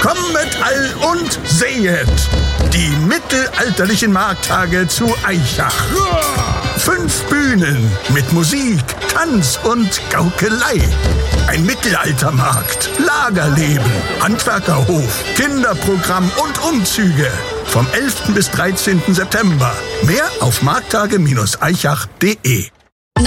Kommet all und sehet die mittelalterlichen Markttage zu Aichach. 5 Bühnen mit Musik, Tanz und Gaukelei. Ein Mittelaltermarkt, Lagerleben, Handwerkerhof, Kinderprogramm und Umzüge. Vom 11. bis 13. September. Mehr auf markttage-aichach.de.